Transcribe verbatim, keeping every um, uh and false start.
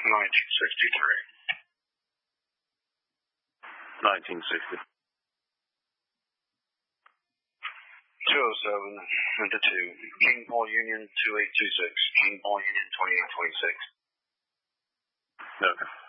nineteen sixty-three. nineteen sixty. two oh seven into two. King Paul Union two eight two six. King Paul Union twenty-eight twenty-six. Okay.